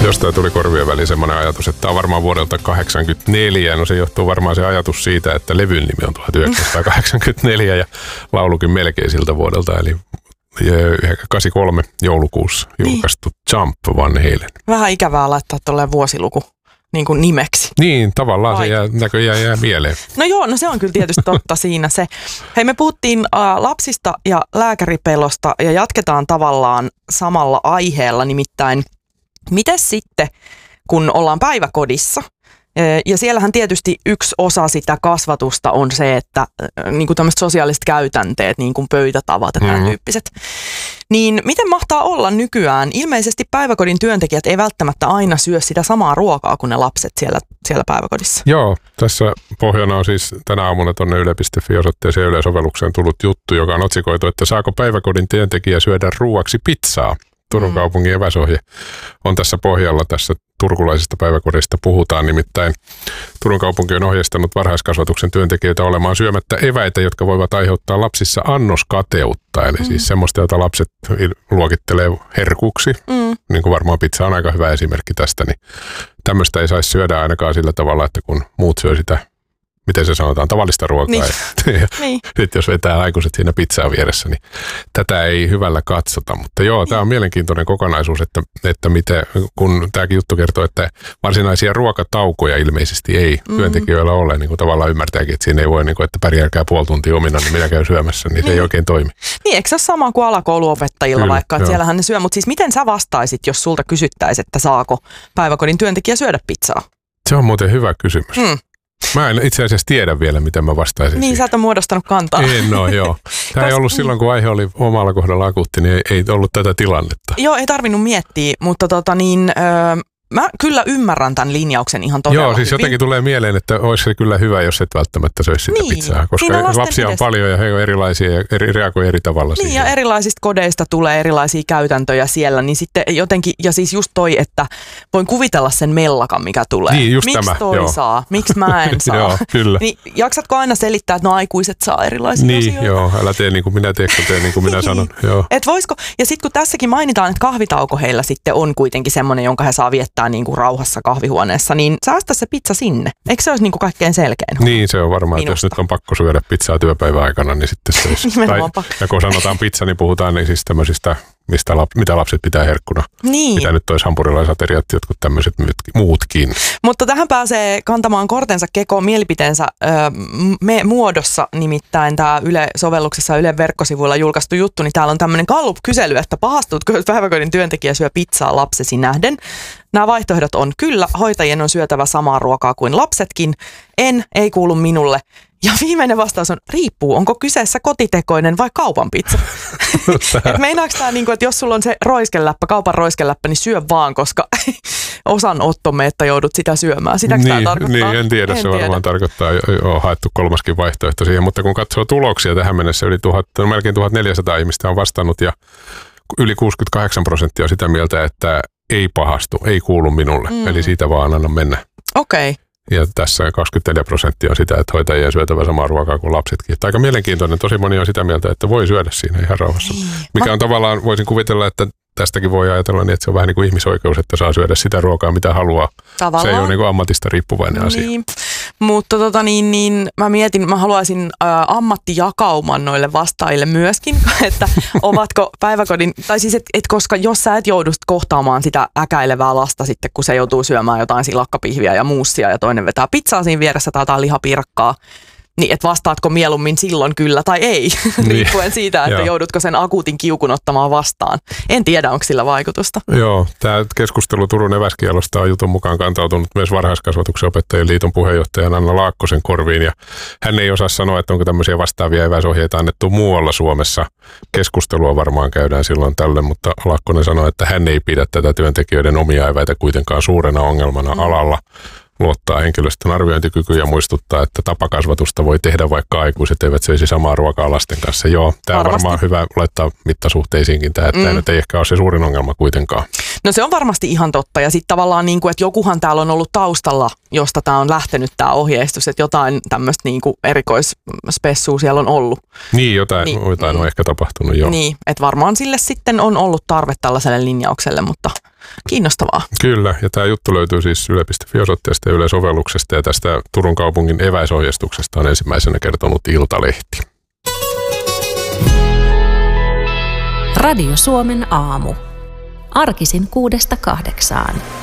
Jostain tuli korvien väliin semmoinen ajatus, että tämä on varmaan vuodelta 1984. No se johtuu varmaan se ajatus siitä, että levyn nimi on 1984 ja laulukin melkein siltä vuodelta, eli 83 joulukuussa julkaistu Jump Van Halen. Vähän ikävää laittaa tolleen vuosiluku niin kuin nimeksi. Niin, tavallaan se näköjään jää mieleen. No joo, no se on kyllä tietysti totta siinä se. Hei, me puhuttiin lapsista ja lääkäripelosta ja jatketaan tavallaan samalla aiheella, nimittäin miten sitten, kun ollaan päiväkodissa, ja siellähän tietysti yksi osa sitä kasvatusta on se, että niin kuin tämmöiset sosiaaliset käytänteet, niin kuin pöytätavat ja tämän tyyppiset. Niin miten mahtaa olla nykyään? Ilmeisesti päiväkodin työntekijät ei välttämättä aina syö sitä samaa ruokaa kuin ne lapset siellä päiväkodissa. Joo, tässä pohjana on siis tänä aamuna tuonne yle.fi-osoitteeseen ja Yle-sovellukseen tullut juttu, joka on otsikoitu, että saako päiväkodin työntekijä syödä ruuaksi pizzaa? Turun kaupungin eväsohje on tässä pohjalla. Tässä turkulaisista päiväkodista puhutaan, nimittäin Turun kaupunki on ohjeistanut varhaiskasvatuksen työntekijöitä olemaan syömättä eväitä, jotka voivat aiheuttaa lapsissa annoskateutta. Eli siis semmoista, jota lapset luokittelee herkuksi, niin kuin varmaan pizza on aika hyvä esimerkki tästä, niin tämmöistä ei saisi syödä ainakaan sillä tavalla, että kun muut syö sitä, miten se sanotaan, tavallista ruokaa. Niin. Sitten jos vetää aikuiset siinä pizzaa vieressä, niin tätä ei hyvällä katsota. Mutta joo, tämä on mielenkiintoinen kokonaisuus, että miten, kun tämäkin juttu kertoo, että varsinaisia ruokataukoja ilmeisesti ei työntekijöillä ole, niin kuin tavallaan ymmärtääkin, että siinä ei voi, niin kuin, että pärjääkää puoli tuntia omina, niin minä käyn syömässä, niin se ei oikein toimi. Niin, eikö se ole sama kuin alakouluopettajilla kyllä, vaikka, että siellähän ne syö, mutta siis miten sä vastaisit, jos sulta kysyttäisiin, että saako päiväkodin työntekijä syödä pizzaa? Se on muuten hyvä kysymys. Mä en itse asiassa tiedä vielä, miten mä vastaisin. Niin, sä et ole muodostanut kantaa. Joo. Tämä ei ollut silloin, kun aihe oli omalla kohdalla akuutti, niin ei ollut tätä tilannetta. Joo, ei tarvinnut miettiä, mutta mä kyllä ymmärrän tämän linjauksen ihan todella Joo, siis hyvin. Jotenkin tulee mieleen, että olisi se kyllä hyvä, jos et välttämättä söisi sitä pizzaa, koska lapsia on paljon ja he on erilaisia ja reagoi eri tavalla siihen. Ja erilaisista kodeista tulee erilaisia käytäntöjä siellä, niin sitten jotenkin, ja siis just toi, että voin kuvitella sen mellakan, mikä tulee. Niin, just miksi tämä. toi saa? Miksi mä en saa? Joo, kyllä. Niin, jaksatko aina selittää, että no aikuiset saa erilaisia asioita? Niin, joo, älä tee niin kuin minä teen, kun tee niin kuin minä sanon. Joo. Et voisiko, ja sitten kun tässäkin mainitaan, että kahvitauko heillä sitten on kuitenkin semmoinen, jonka he saa viettää niin kuin rauhassa kahvihuoneessa, niin säästä se pizza sinne. Eikö se olisi niin kuin kaikkein selkein? Niin, se on varmaan, että jos nyt on pakko syödä pizzaa työpäivän aikana, niin sitten se olisi. Ja kun sanotaan pizza, niin puhutaan niin siis tämmöisistä, mitä lapset pitää herkkuna. Niin. Mitä nyt olisi hampurilaisateriat, jotkut tämmöiset muutkin. Mutta tähän pääsee kantamaan kortensa kekoon mielipiteensä muodossa, nimittäin tämä Yle-sovelluksessa ja Ylen verkkosivuilla julkaistu juttu, niin täällä on tämmöinen Gallup-kysely, että pahastutko, jos päiväkodin työntekijä syö pizzaa lapsesi nähden. Nämä vaihtoehdot on kyllä, hoitajien on syötävä samaa ruokaa kuin lapsetkin, ei kuulu minulle. Ja viimeinen vastaus on, riippuu, onko kyseessä kotitekoinen vai kaupan pizza. Meinaako tämä, että jos sulla on se roiskeläppä, kaupan roiskeläppä, niin syö vaan, koska osanottomme, että joudut sitä syömään. Sitäkö tämä tarkoittaa? Niin, en tiedä. Se varmaan tarkoittaa, on haettu kolmaskin vaihtoehto siihen, mutta kun katsoo tuloksia tähän mennessä, melkein 1400 ihmistä on vastannut ja yli 68% on sitä mieltä, että ei pahastu, ei kuulu minulle. Eli siitä vaan anna mennä. Okei. Ja tässä 24% on sitä, että hoitajien syötävä samaa ruokaa kuin lapsetkin. Että aika mielenkiintoinen. Tosi moni on sitä mieltä, että voi syödä siinä ihan rauhassa. Mikä on tavallaan, voisin kuvitella, että tästäkin voi ajatella niin, että se on vähän niin kuin ihmisoikeus, että saa syödä sitä ruokaa, mitä haluaa. Tavallaan. Se ei ole niin kuin ammatista riippuvainen asia. Mutta mä mietin, mä haluaisin ammattijakauman noille vastaajille myöskin, että ovatko päiväkodin, tai siis, että koska jos sä et joudu kohtaamaan sitä äkäilevää lasta sitten, kun se joutuu syömään jotain silakkapihviä ja muussia ja toinen vetää pizzaa siinä vieressä tai jotain lihapiirakkaa, niin et vastaatko mieluummin silloin kyllä tai ei, riippuen siitä, että joudutko sen akuutin kiukun ottamaan vastaan. En tiedä, onko sillä vaikutusta. Joo, tämä keskustelu Turun eväskielosta on jutun mukaan kantautunut myös varhaiskasvatuksen opettajien liiton puheenjohtajan Anna Laakkosen korviin. Ja hän ei osaa sanoa, että onko tämmöisiä vastaavia eväsohjeita annettu muualla Suomessa. Keskustelua varmaan käydään silloin tällöin, mutta Laakkonen sanoi, että hän ei pidä tätä työntekijöiden omia eväitä kuitenkaan suurena ongelmana alalla. Luottaa henkilöstön arviointikykyä ja muistuttaa, että tapakasvatusta voi tehdä, vaikka aikuiset eivät söisi samaa ruokaa lasten kanssa. Joo, tämä on varmaan hyvä laittaa mittasuhteisiinkin tähän, että tämä nyt ei ehkä ole se suurin ongelma kuitenkaan. No se on varmasti ihan totta ja sitten tavallaan niin kuin, että jokuhan täällä on ollut taustalla, josta tämä on lähtenyt tämä ohjeistus, että jotain tämmöistä niin kuin erikoisspessua siellä on ollut. Niin, jotain on ehkä tapahtunut jo. Niin, että varmaan sille sitten on ollut tarve tällaiselle linjaukselle, mutta kiinnostavaa. Kyllä, ja tämä juttu löytyy siis yle.fi-osoitteesta ja Yle-sovelluksesta, ja tästä Turun kaupungin eväisohjeistuksesta on ensimmäisenä kertonut Iltalehti. Radio Suomen aamu. Arkisin 6–8.